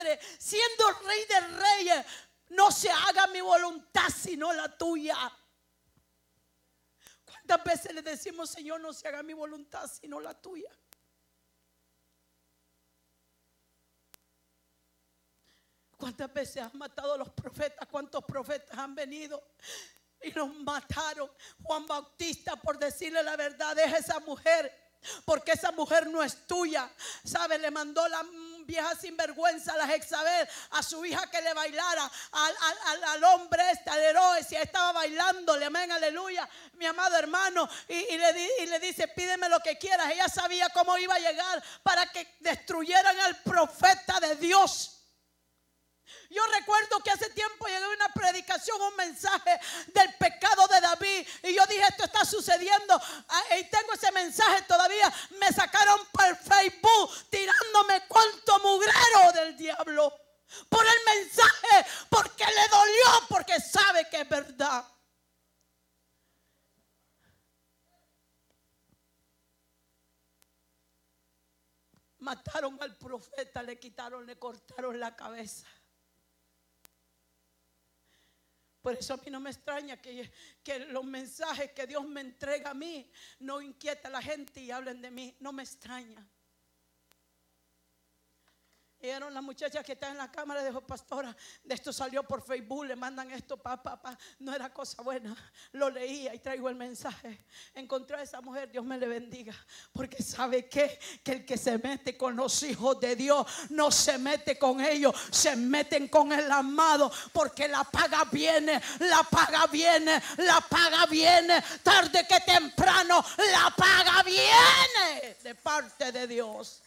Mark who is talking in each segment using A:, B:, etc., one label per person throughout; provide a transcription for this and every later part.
A: siendo Rey de Reyes, no se haga mi voluntad sino la tuya. ¿Cuántas veces le decimos, Señor, no se haga mi voluntad sino la tuya? ¿Cuántas veces han matado a los profetas? ¿Cuántos profetas han venido y los mataron? Juan Bautista, por decirle la verdad, deja esa mujer, porque esa mujer no es tuya. ¿Sabe? Le mandó la vieja sinvergüenza, la Jezabel, a su hija que le bailara al hombre al Herodes, y estaba bailándole, amén, aleluya, mi amado hermano, y le dice, pídeme lo que quieras. Ella sabía cómo iba a llegar para que destruyeran al profeta de Dios. Yo recuerdo que hace tiempo llegué a una predicación, un mensaje del pecado de David, y yo dije, esto está sucediendo, y tengo ese mensaje todavía. Me sacaron por Facebook tirándome cuanto mugrero del diablo por el mensaje, porque le dolió, porque sabe que es verdad. Mataron al profeta, le cortaron la cabeza. Por eso a mí no me extraña que los mensajes que Dios me entrega a mí no inquieta a la gente y hablen de mí. No me extraña. Y eran las muchachas que están en la cámara, dijo, pastora, de esto salió por Facebook, le mandan esto, papá. No era cosa buena. Lo leía y traigo el mensaje. Encontré a esa mujer, Dios me le bendiga. Porque sabe que el que se mete con los hijos de Dios no se mete con ellos, se meten con el amado. Porque la paga viene, la paga viene, la paga viene. Tarde que temprano, la paga viene de parte de Dios.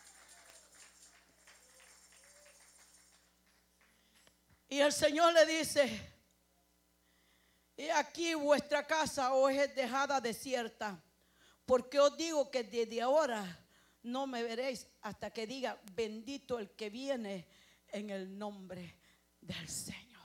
A: Y el Señor le dice, he aquí vuestra casa os es dejada desierta, porque os digo que desde ahora no me veréis hasta que diga, bendito el que viene en el nombre del Señor.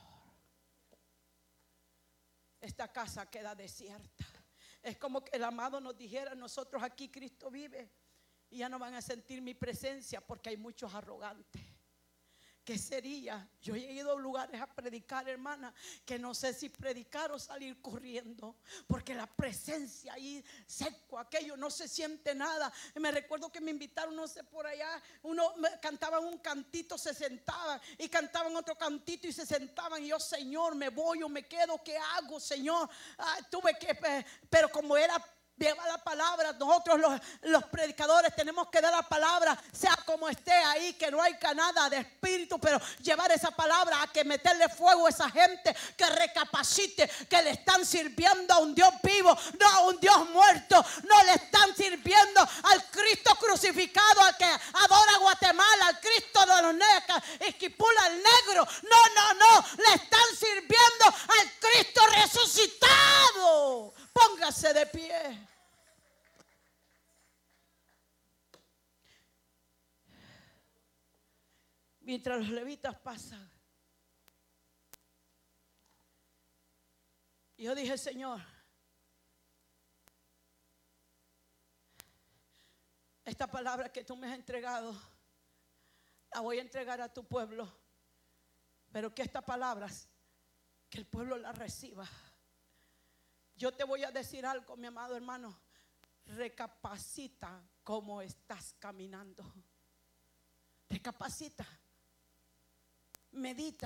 A: Esta casa queda desierta. Es como que el amado nos dijera, nosotros aquí Cristo vive, y ya no van a sentir mi presencia porque hay muchos arrogantes. ¿Qué sería? Yo he ido a lugares a predicar, hermana, que no sé si predicar o salir corriendo, porque la presencia ahí seco, aquello, no se siente nada. Y me recuerdo que me invitaron, no sé, por allá, cantaban un cantito, se sentaban, y cantaban otro cantito y se sentaban. Y yo, Señor, me voy o me quedo, ¿qué hago, Señor? Tuve que, pero como era lleva la palabra, nosotros los predicadores tenemos que dar la palabra, sea como esté ahí, que no hay nada de espíritu, pero llevar esa palabra, a que meterle fuego a esa gente, que recapacite, que le están sirviendo a un Dios vivo, no a un Dios muerto. No le están sirviendo al Cristo crucificado, al que adora Guatemala, al Cristo de los negros, Esquipula el negro. No, le están sirviendo al Cristo resucitado. Póngase de pie. Mientras los levitas pasan, yo dije, Señor, esta palabra que tú me has entregado, la voy a entregar a tu pueblo, pero que estas palabras, que el pueblo las reciba. Yo te voy a decir algo, mi amado hermano. Recapacita cómo estás caminando. Recapacita. Medita.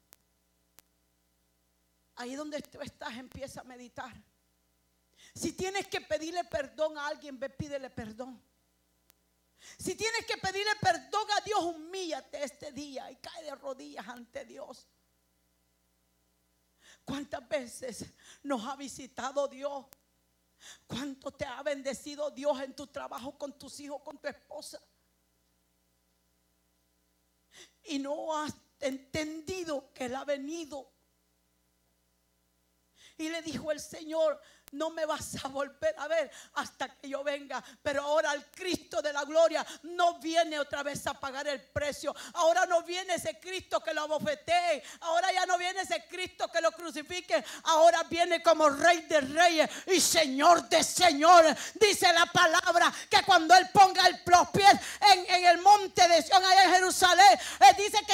A: Ahí donde tú estás, empieza a meditar. Si tienes que pedirle perdón a alguien, ve, pídele perdón. Si tienes que pedirle perdón a Dios, humíllate este día y cae de rodillas ante Dios. ¿Cuántas veces nos ha visitado Dios? ¿Cuánto te ha bendecido Dios en tu trabajo, con tus hijos, con tu esposa? Y no has entendido que Él ha venido Y le dijo el Señor: no me vas a volver a ver hasta que yo venga. Pero ahora el Cristo de la gloria no viene otra vez a pagar el precio. Ahora no viene ese Cristo que lo abofetee. Ahora ya no viene ese Cristo que lo crucifique. Ahora viene como Rey de reyes y Señor de señores. Dice la palabra que cuando Él ponga los pies en el monte de Sion, allá en Jerusalén, Él dice que